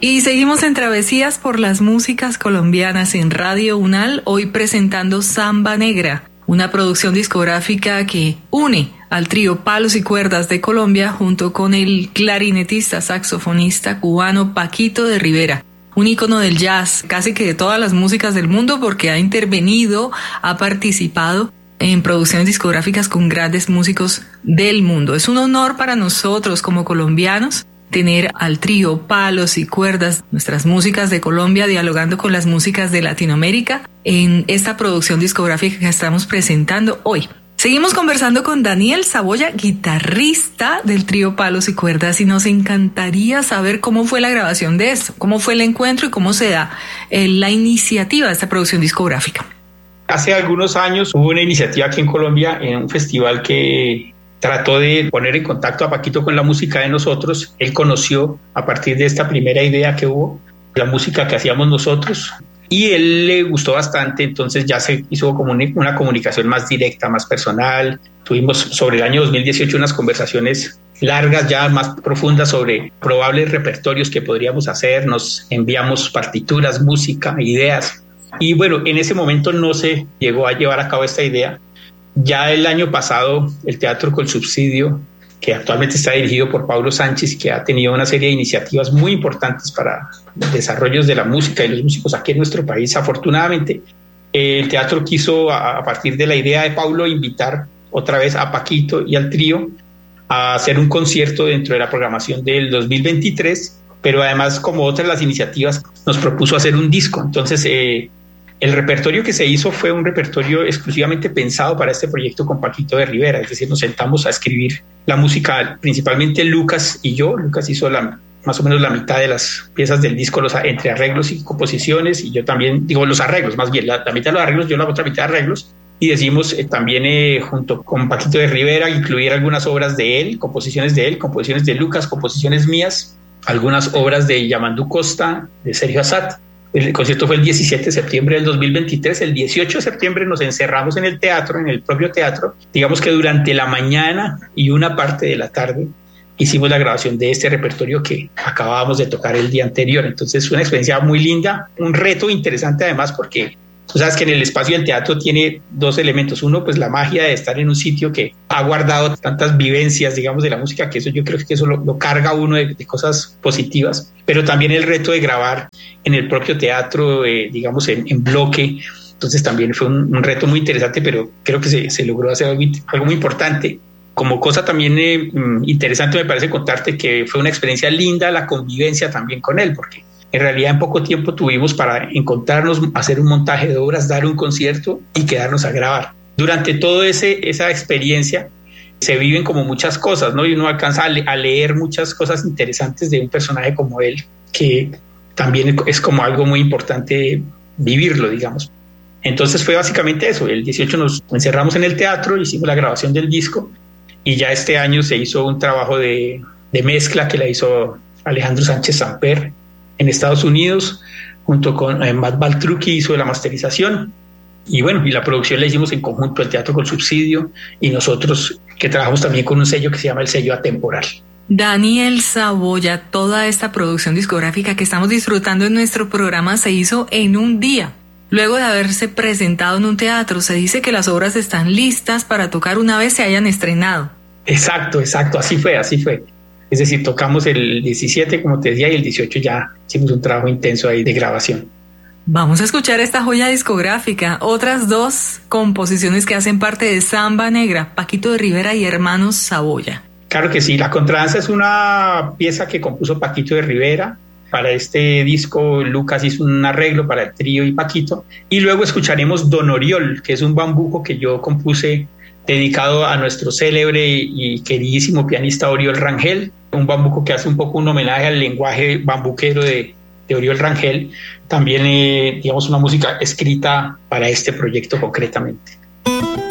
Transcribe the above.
Y seguimos en Travesías por las músicas colombianas en Radio UNAL, hoy presentando Samba Negra, una producción discográfica que une al trío Palos y Cuerdas de Colombia junto con el clarinetista saxofonista cubano Paquito de Rivera, un ícono del jazz, casi que de todas las músicas del mundo, porque ha intervenido, ha participado en producciones discográficas con grandes músicos del mundo. Es un honor para nosotros como colombianos tener al trío Palos y Cuerdas, nuestras músicas de Colombia, dialogando con las músicas de Latinoamérica en esta producción discográfica que estamos presentando hoy. Seguimos conversando con Daniel Saboya, guitarrista del trío Palos y Cuerdas, y nos encantaría saber cómo fue la grabación de esto, cómo fue el encuentro y cómo se da la iniciativa de esta producción discográfica. Hace algunos años hubo una iniciativa aquí en Colombia, en un festival que trató de poner en contacto a Paquito con la música de nosotros. Él conoció, a partir de esta primera idea que hubo, la música que hacíamos nosotros, y él le gustó bastante. Entonces ya se hizo como una comunicación más directa, más personal. Tuvimos sobre el año 2018 unas conversaciones largas, ya más profundas, sobre probables repertorios que podríamos hacer. Nos enviamos partituras, música, ideas, y bueno, en ese momento no se llegó a llevar a cabo esta idea. Ya el año pasado, el Teatro Colsubsidio, que actualmente está dirigido por Paulo Sánchez, que ha tenido una serie de iniciativas muy importantes para desarrollos de la música y los músicos aquí en nuestro país, afortunadamente, el teatro quiso, a partir de la idea de Paulo, invitar otra vez a Paquito y al trío a hacer un concierto dentro de la programación del 2023, pero además, como otras las iniciativas, nos propuso hacer un disco. Entonces, el repertorio que se hizo fue un repertorio exclusivamente pensado para este proyecto con Paquito de Rivera, es decir, nos sentamos a escribir la música, principalmente Lucas y yo. Lucas hizo más o menos la mitad de las piezas del disco, entre arreglos y composiciones, y yo también, digo los arreglos, más bien, la mitad de los arreglos, yo la otra mitad de arreglos, y decimos también junto con Paquito de Rivera incluir algunas obras de él, composiciones de Lucas, composiciones mías, algunas obras de Yamandu Costa, de Sergio Assad. El concierto fue el 17 de septiembre del 2023. El 18 de septiembre nos encerramos en el teatro, en el propio teatro. Digamos que durante la mañana y una parte de la tarde hicimos la grabación de este repertorio que acabábamos de tocar el día anterior. Entonces, una experiencia muy linda, un reto interesante además, porque tú sabes que en el espacio del teatro tiene dos elementos. Uno, pues la magia de estar en un sitio que ha guardado tantas vivencias, digamos, de la música, que eso yo creo que eso lo carga uno de cosas positivas, pero también el reto de grabar en el propio teatro, digamos, en bloque. Entonces también fue un reto muy interesante, pero creo que se logró hacer algo muy importante. Como cosa también interesante me parece contarte que fue una experiencia linda la convivencia también con él, porque en realidad en poco tiempo tuvimos para encontrarnos, hacer un montaje de obras, dar un concierto y quedarnos a grabar. Durante toda esa experiencia se viven como muchas cosas, ¿no? Y uno alcanza a leer muchas cosas interesantes de un personaje como él, que también es como algo muy importante vivirlo, digamos. Entonces fue básicamente eso. El 18 nos encerramos en el teatro, hicimos la grabación del disco, y ya este año se hizo un trabajo de mezcla que la hizo Alejandro Sánchez Samper en Estados Unidos, junto con Matt Baltrucchi hizo la masterización, y bueno, y la producción la hicimos en conjunto, el Teatro Colsubsidio y nosotros, que trabajamos también con un sello que se llama el sello Atemporal. Daniel Saboya, toda esta producción discográfica que estamos disfrutando en nuestro programa se hizo en un día. Luego de haberse presentado en un teatro, se dice que las obras están listas para tocar una vez se hayan estrenado. Exacto, así fue. Es decir, tocamos el 17, como te decía, y el 18 ya hicimos un trabajo intenso ahí de grabación. Vamos a escuchar esta joya discográfica, otras dos composiciones que hacen parte de Samba Negra, Paquito de Rivera y Hermanos Saboya. Claro que sí, La Contradanza es una pieza que compuso Paquito de Rivera. Para este disco, Lucas hizo un arreglo para el trío y Paquito. Y luego escucharemos Don Oriol, que es un bambuco que yo compuse dedicado a nuestro célebre y queridísimo pianista Oriol Rangel, un bambuco que hace un poco un homenaje al lenguaje bambuquero de Oriol Rangel. También, digamos, una música escrita para este proyecto concretamente.